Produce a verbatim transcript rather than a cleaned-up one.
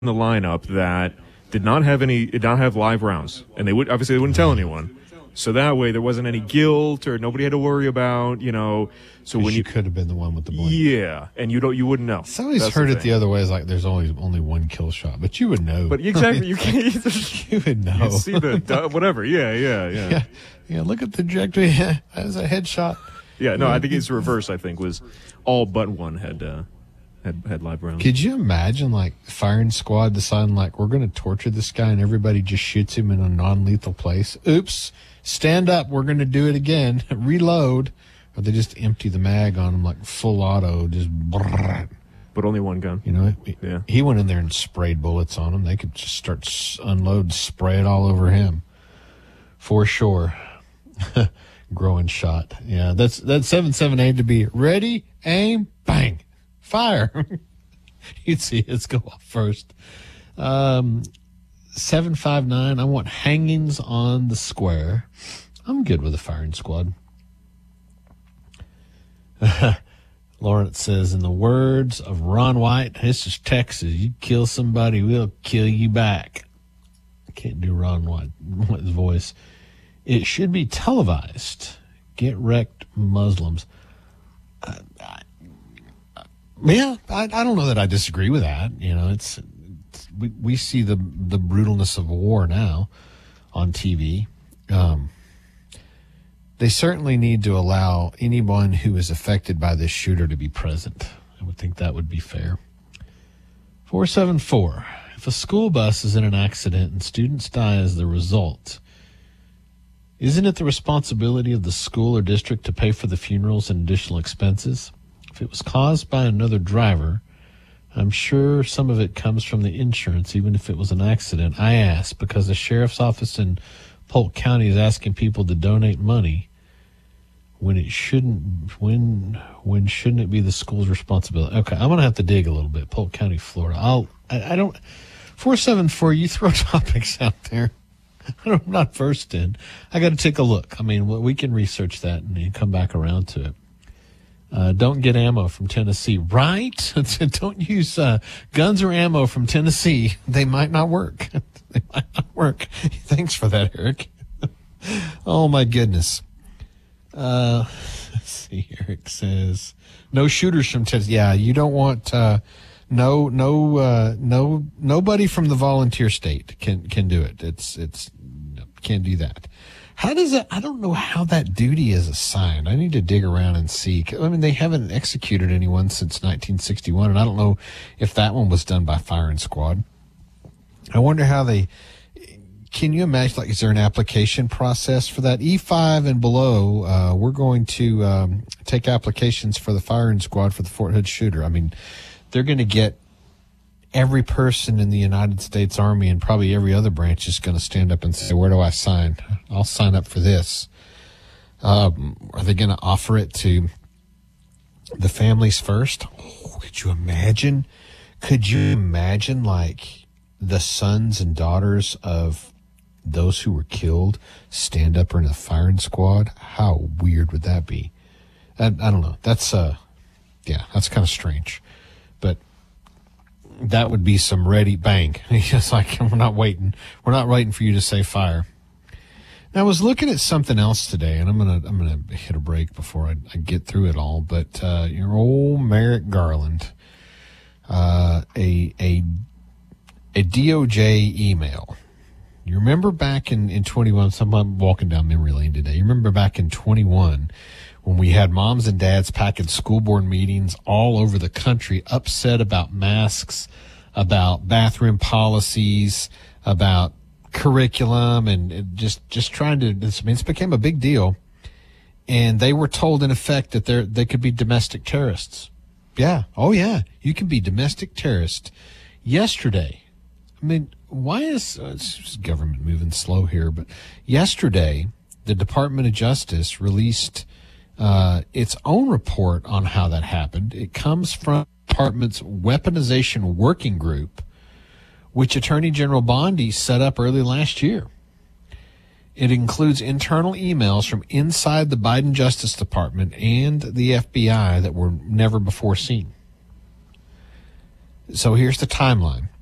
in the lineup that did not have any, did not have live rounds, and they would obviously they wouldn't tell anyone. So that way there wasn't any guilt or nobody had to worry about, you know. So when you, you could have been the one with the blame. Yeah, and you don't, you wouldn't know. I always That's heard the it thing. the other way, is like there's always only one kill shot, but you would know. But exactly, you can't either. You would know. You see the whatever. Yeah, yeah, yeah. Yeah, yeah. Look at the trajectory. That was a headshot. Yeah, no, I think it's reverse. I think was all but one had uh, had had live rounds. Could you imagine, like, firing squad deciding, like, we're going to torture this guy and everybody just shoots him in a non-lethal place? Oops, stand up, we're going to do it again. Reload. Or they just empty the mag on him, like, full auto, just brrr. But only one gun. You know, Yeah. he went in there and sprayed bullets on him. They could just start s- unload, spray it all over him. For sure. Growing shot. Yeah, that's that's seven seven eight to be ready, aim, bang, fire. You'd see us go off first. Um, seven five nine, I want hangings on the square. I'm good with a firing squad. Lawrence says, in the words of Ron White, this is Texas. You kill somebody, we'll kill you back. I can't do Ron White, White's voice. It should be televised. Get wrecked, Muslims. Uh, I, yeah, I, I don't know that I disagree with that. You know, it's, it's we we see the the brutalness of war now on T V. Um, they certainly need to allow anyone who is affected by this shooter to be present. I would think that would be fair. four seven four. If a school bus is in an accident and students die as the result, isn't it the responsibility of the school or district to pay for the funerals and additional expenses? If it was caused by another driver, I'm sure some of it comes from the insurance, even if it was an accident. I ask because the sheriff's office in Polk County is asking people to donate money when it shouldn't. When when shouldn't it be the school's responsibility? Okay, I'm gonna have to dig a little bit. Polk County, Florida. I'll. I, I don't. Four seven four. You throw topics out there. I'm not versed in. I got to take a look. I mean, we can research that and come back around to it. Uh, don't get ammo from Tennessee, right? Don't use uh, guns or ammo from Tennessee. They might not work. They might not work. Thanks for that, Eric. Oh, my goodness. Uh, let's see. Eric says, no shooters from Tennessee. Yeah, you don't want... Uh, No, no, uh, no, nobody from the volunteer state can, can do it. It's, it's, can't do that. How does that, I don't know how that duty is assigned. I need to dig around and see. I mean, they haven't executed anyone since nineteen sixty-one, and I don't know if that one was done by firing squad. I wonder how they, can you imagine, like, is there an application process for that? E five and below, uh, we're going to, um, take applications for the firing squad for the Fort Hood shooter. I mean, they're going to get every person in the United States Army and probably every other branch is going to stand up and say, where do I sign? I'll sign up for this. Um, are they going to offer it to the families first? Oh, could you imagine? Could you imagine, like, the sons and daughters of those who were killed stand up in a firing squad? How weird would that be? I, I don't know. That's, uh, yeah, that's kind of strange. But that would be some ready bang. It's like, we're not waiting. We're not waiting for you to say fire. Now, I was looking at something else today, and I'm gonna I'm gonna hit a break before I, I get through it all. But uh, your old Merrick Garland, uh, a a a D O J email. You remember back in in twenty-one? I'm walking down memory lane today. You remember back in twenty-one? When we had moms and dads packing school board meetings all over the country, upset about masks, about bathroom policies, about curriculum, and just just trying to. I mean, it's became a big deal, and they were told in effect that they they could be domestic terrorists. Yeah, oh yeah, you can be domestic terrorist. Yesterday, I mean, why is uh, it's just government moving slow here? But yesterday, the Department of Justice released Uh, its own report on how that happened. It comes from the department's weaponization working group, which Attorney General Bondi set up early last year. It includes internal emails from inside the Biden Justice Department and the F B I that were never before seen. So here's the timeline.